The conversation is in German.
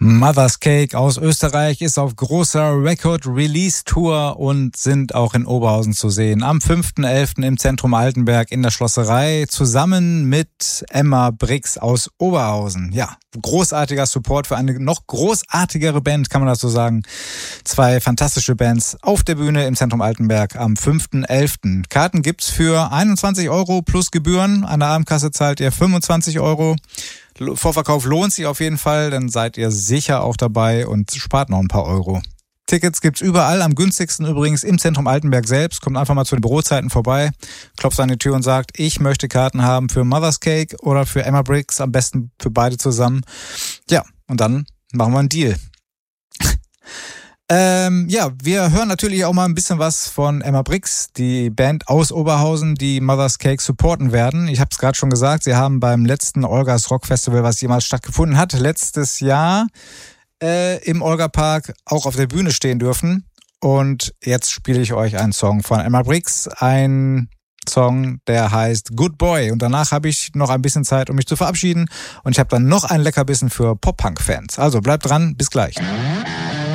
Mother's Cake aus Österreich ist auf großer Record-Release-Tour und sind auch in Oberhausen zu sehen. Am 5.11. im Zentrum Altenberg in der Schlosserei zusammen mit Emma Brix aus Oberhausen. Ja, großartiger Support für eine noch großartigere Band, kann man dazu sagen. 2 fantastische Bands auf der Bühne im Zentrum Altenberg am 5.11. Karten gibt's für 21 € plus Gebühren. An der Abendkasse zahlt ihr 25 €. Vorverkauf lohnt sich auf jeden Fall, dann seid ihr sicher auch dabei und spart noch ein paar Euro. Tickets gibt's überall, am günstigsten übrigens im Zentrum Altenberg selbst. Kommt einfach mal zu den Bürozeiten vorbei, klopft an die Tür und sagt, ich möchte Karten haben für Mother's Cake oder für Emma Brix, am besten für beide zusammen. Ja, und dann machen wir einen Deal. Wir hören natürlich auch mal ein bisschen was von Emma Brix, die Band aus Oberhausen, die Mother's Cake supporten werden. Ich habe es gerade schon gesagt, sie haben beim letzten Olgas Rock Festival, was jemals stattgefunden hat, letztes Jahr im Olga Park auch auf der Bühne stehen dürfen. Und jetzt spiele ich euch einen Song von Emma Brix, ein Song, der heißt Good Boy. Und danach habe ich noch ein bisschen Zeit, um mich zu verabschieden. Und ich habe dann noch ein Leckerbissen für Pop-Punk-Fans. Also bleibt dran, bis gleich.